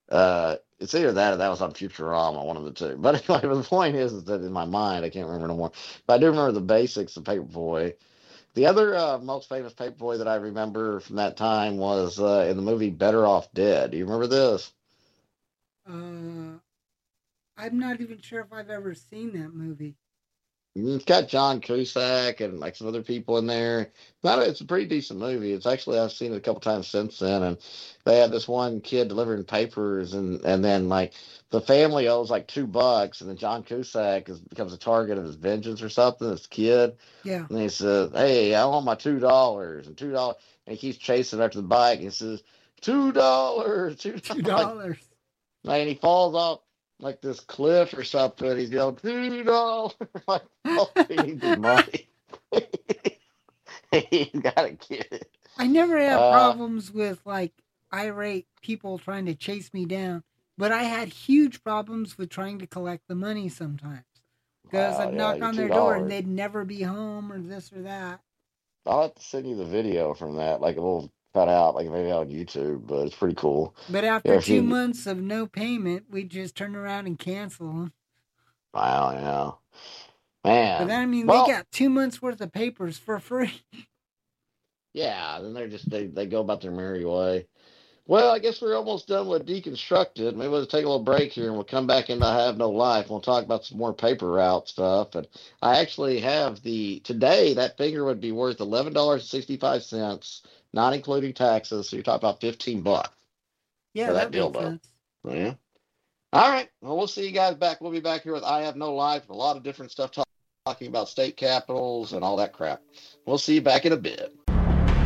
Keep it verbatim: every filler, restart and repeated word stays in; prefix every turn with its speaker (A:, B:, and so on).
A: Uh, it's either that or that was on Futurama, one of the two. But anyway, the point is, is that in my mind, I can't remember no more. But I do remember the basics of Paperboy. The other uh, most famous Paperboy that I remember from that time was uh, in the movie Better Off Dead. Do you remember this?
B: Uh, I'm not even sure if I've ever seen that movie.
A: It's got John Cusack and like some other people in there. Not, it's a pretty decent movie. It's actually I've seen it a couple times since then, and they had this one kid delivering papers, and and then like the family owes like two bucks, and then John Cusack is, becomes a target of his vengeance or something. This kid,
B: Yeah,
A: and he says, "Hey, I want my two dollars and two dollars," and he keeps chasing after the bike. And he says, "Two dollars, two
B: two
A: dollars,"
B: dollars.
A: and he falls off like this cliff or something. He's yelling, two dollars. Like, oh, he needs his money. He's got to get it.
B: I never had
A: Uh,
B: problems with like irate people trying to chase me down, but I had huge problems with trying to collect the money sometimes because
A: wow,
B: I'd
A: yeah,
B: knock
A: your
B: on
A: two
B: their door and
A: dollars.
B: they'd never be home or this or that.
A: I'll have to send you the video from that, like a little cut out, like maybe on YouTube, but it's pretty cool.
B: But
A: Yeah,
B: after
A: if
B: two
A: you,
B: months of no payment, we'd just turn around and cancel them.
A: wow, yeah,
B: But then,
A: man.
B: I mean, they
A: Well,
B: got two months worth of papers for free.
A: yeah, then they're just they they go about their merry way. Well, I guess we're almost done with deconstructed. Maybe we'll take a little break here and we'll come back into I Have No Life. We'll talk about some more paper route stuff. And I actually have the today that figure would be worth eleven dollars and sixty five cents, not including taxes. So you're talking about fifteen bucks
B: Yeah,
A: for that
B: that makes
A: dildo.
B: sense.
A: Yeah. All right. Well, we'll see you guys back. We'll be back here with I Have No Life and a lot of different stuff talk, talking about state capitals and all that crap. We'll see you back in a bit.